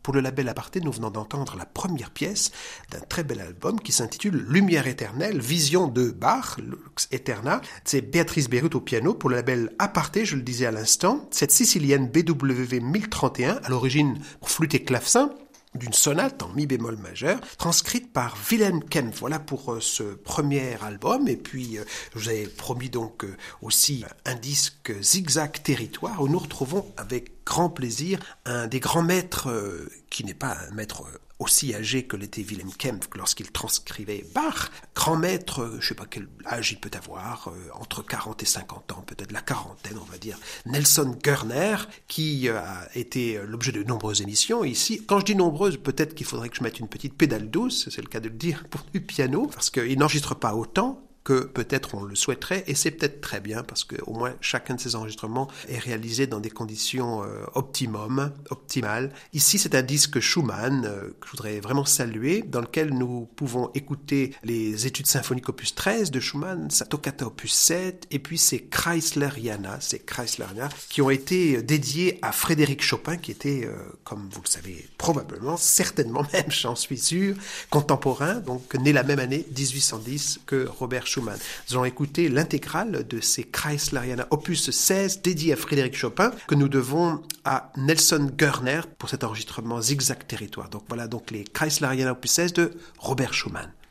Pour le label Aparté, nous venons d'entendre la première pièce d'un très bel album qui s'intitule Lumière éternelle, vision de Bach, Lux Eterna. C'est Béatrice Beyruth au piano pour le label Aparté, je le disais à l'instant. Cette sicilienne BWV 1031, à l'origine pour flûte et clavecin, d'une sonate en mi bémol majeur, transcrite par Wilhelm Kempff. Voilà pour ce premier album. Et puis, je vous avais promis donc aussi un disque Zigzag Territoire, où nous retrouvons avec grand plaisir un des grands maîtres, qui n'est pas un maître aussi âgé que l'était Wilhelm Kempff lorsqu'il transcrivait Bach. Grand maître, je ne sais pas quel âge il peut avoir, entre 40 et 50 ans, peut-être la quarantaine, on va dire. Nelson Görner, qui a été l'objet de nombreuses émissions ici. Quand je dis nombreuses, peut-être qu'il faudrait que je mette une petite pédale douce, c'est le cas de le dire, pour du piano, parce qu'il n'enregistre pas autant que peut-être on le souhaiterait, et c'est peut-être très bien, parce qu'au moins chacun de ces enregistrements est réalisé dans des conditions optimales. Ici, c'est un disque Schumann que je voudrais vraiment saluer, dans lequel nous pouvons écouter les études symphoniques opus 13 de Schumann, sa toccata opus 7, et puis ces Kreisleriana, qui ont été dédiés à Frédéric Chopin, qui était, comme vous le savez probablement, certainement même, j'en suis sûr, contemporain, donc né la même année, 1810, que Robert Schumann. Nous allons écouter l'intégrale de ces Kreisleriana opus 16 dédié à Frédéric Chopin que nous devons à Nelson Görner pour cet enregistrement Zigzag Territoire. Donc voilà donc les Kreisleriana opus 16 de Robert Schumann.